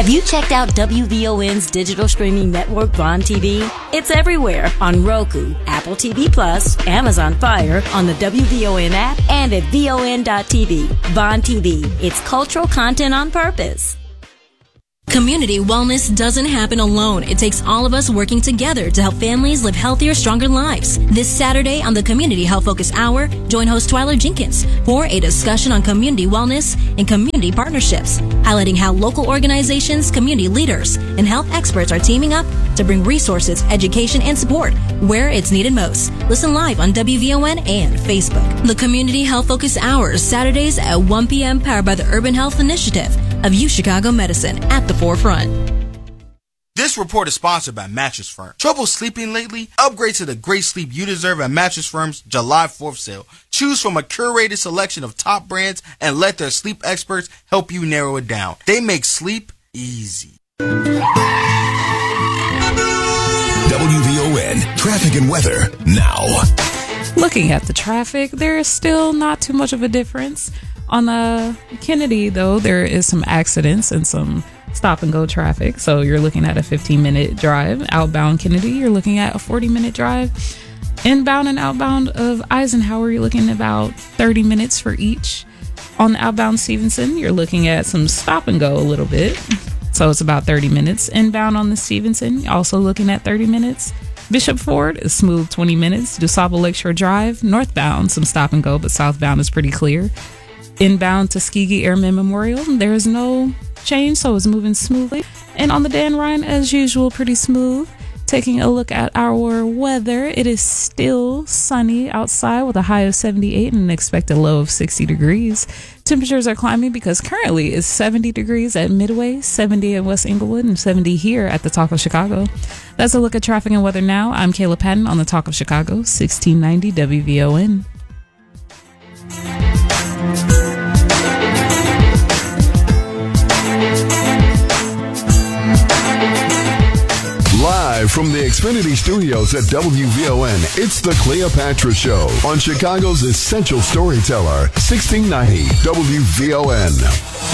Have you checked out WVON's digital streaming network, Vaughn TV? It's everywhere on Roku, Apple TV Plus, Amazon Fire, on the WVON app, and at VON.TV. Vaughn TV. It's cultural content on purpose. Community wellness doesn't happen alone. It takes all of us working together to help families live healthier, stronger lives. This Saturday on the Community Health Focus Hour, join host Twyla Jenkins for a discussion on community wellness and community partnerships, highlighting how local organizations, community leaders, and health experts are teaming up to bring resources, education, and support where it's needed most. Listen live on WVON and Facebook. The Community Health Focus Hour, Saturdays at 1 p.m., powered by the Urban Health Initiative of UChicago Medicine, at the forefront. This report is sponsored by Mattress Firm. Trouble sleeping lately? Upgrade to the great sleep you deserve at Mattress Firm's July 4th sale. Choose from a curated selection of top brands and let their sleep experts help you narrow it down. They make sleep easy. WVON traffic and weather now. Looking at the traffic, there is still not too much of a difference. On the Kennedy, though, there is some accidents and some stop and go traffic. So you're looking at a 15-minute drive. Outbound Kennedy, you're looking at a 40-minute drive. Inbound and outbound of Eisenhower, you're looking at about 30 minutes for each. On the outbound Stevenson, you're looking at some stop and go a little bit. So it's about 30 minutes. Inbound on the Stevenson, also looking at 30 minutes. Bishop Ford is smooth 20 minutes. DuSable Lakeshore Drive, northbound, some stop and go, but southbound is pretty clear. Inbound Tuskegee Airmen Memorial, there is no change, so it's moving smoothly. And on the Dan Ryan, as usual, pretty smooth. Taking a look at our weather, it is still sunny outside with a high of 78 and an expected low of 60 degrees. Temperatures are climbing because currently it's 70 degrees at Midway, 70 at West Englewood, and 70 here at the Talk of Chicago. That's a look at traffic and weather now. I'm Kayla Patton on the Talk of Chicago, 1690 WVON. Live from the Xfinity Studios at WVON, it's the Cleopatra Show on Chicago's Essential Storyteller, 1690 WVON.